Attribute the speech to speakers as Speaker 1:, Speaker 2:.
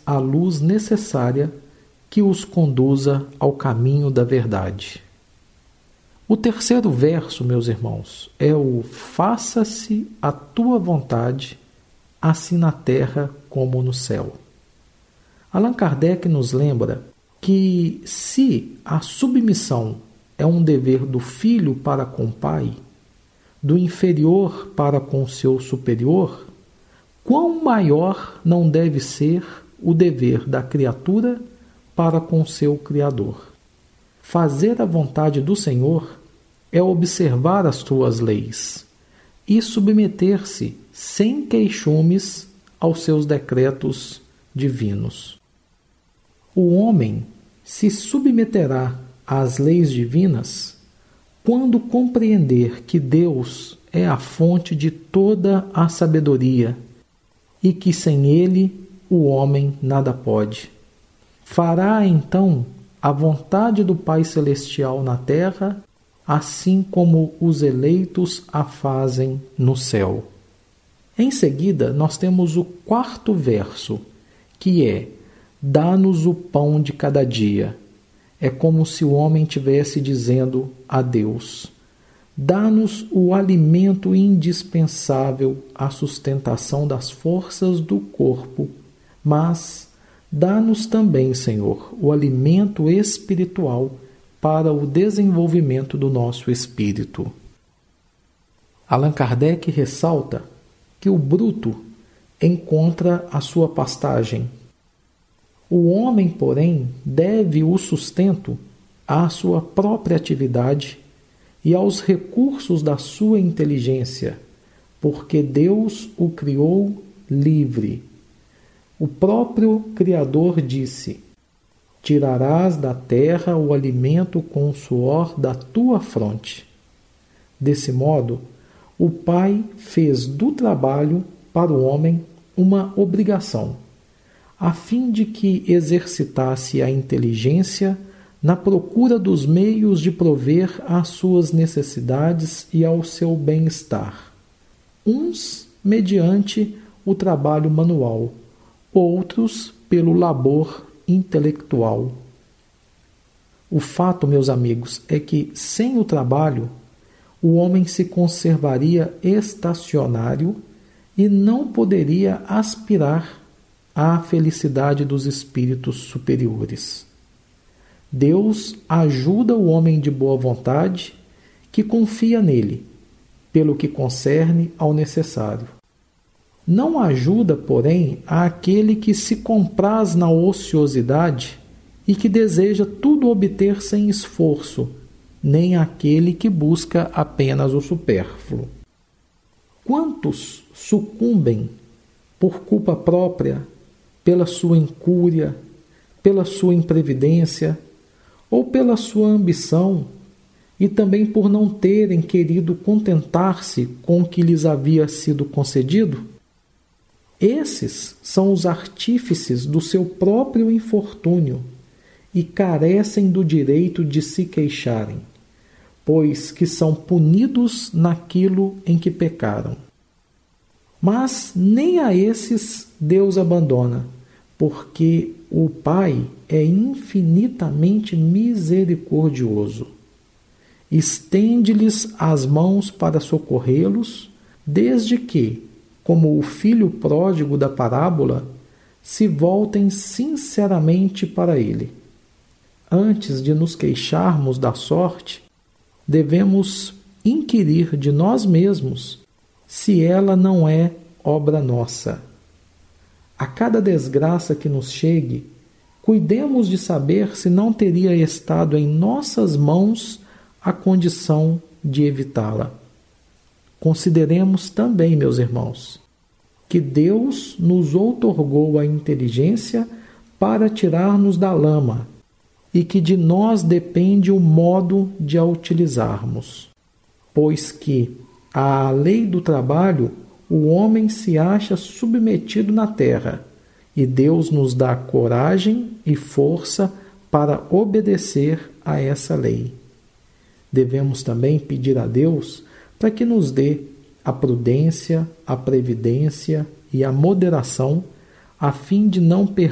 Speaker 1: a luz necessária que os conduza ao caminho da verdade. O terceiro verso, meus irmãos, é o faça-se a tua vontade, assim na terra como no céu. Allan Kardec nos lembra que se a submissão é um dever do filho para com o pai, do inferior para com o seu superior, quão maior não deve ser o dever da criatura para com seu Criador. Fazer a vontade do Senhor é observar as tuas leis e submeter-se sem queixumes aos seus decretos divinos. O homem se submeterá às leis divinas quando compreender que Deus é a fonte de toda a sabedoria e que sem Ele o homem nada pode. Fará então a vontade do Pai Celestial na terra, assim como os eleitos a fazem no céu. Em seguida, nós temos o quarto verso, que é: dá-nos o pão de cada dia. É como se o homem estivesse dizendo a Deus: dá-nos o alimento indispensável à sustentação das forças do corpo, mas dá-nos também, Senhor, o alimento espiritual para o desenvolvimento do nosso espírito. Allan Kardec ressalta que o bruto encontra a sua pastagem. O homem, porém, deve o sustento à sua própria atividade e aos recursos da sua inteligência, porque Deus o criou livre. O próprio Criador disse: tirarás da terra o alimento com o suor da tua fronte. Desse modo, o Pai fez do trabalho para o homem uma obrigação, a fim de que exercitasse a inteligência na procura dos meios de prover às suas necessidades e ao seu bem-estar. Uns mediante o trabalho manual, outros pelo labor intelectual. O fato, meus amigos, é que sem o trabalho, o homem se conservaria estacionário e não poderia aspirar à felicidade dos espíritos superiores. Deus ajuda o homem de boa vontade que confia nele, pelo que concerne ao necessário. Não ajuda, porém, àquele que se compraz na ociosidade e que deseja tudo obter sem esforço, nem àquele que busca apenas o supérfluo. Quantos sucumbem por culpa própria, pela sua incúria, pela sua imprevidência ou pela sua ambição, e também por não terem querido contentar-se com o que lhes havia sido concedido? Esses são os artífices do seu próprio infortúnio e carecem do direito de se queixarem, pois que são punidos naquilo em que pecaram. Mas nem a esses Deus abandona, porque o Pai é infinitamente misericordioso. Estende-lhes as mãos para socorrê-los, desde que, como o filho pródigo da parábola, se voltem sinceramente para ele. Antes de nos queixarmos da sorte, devemos inquirir de nós mesmos se ela não é obra nossa. A cada desgraça que nos chegue, cuidemos de saber se não teria estado em nossas mãos a condição de evitá-la. Consideremos também, meus irmãos, que Deus nos outorgou a inteligência para tirar-nos da lama e que de nós depende o modo de a utilizarmos, pois que, à lei do trabalho, o homem se acha submetido na terra e Deus nos dá coragem e força para obedecer a essa lei. Devemos também pedir a Deus para que nos dê a prudência, a previdência e a moderação, a fim de não perder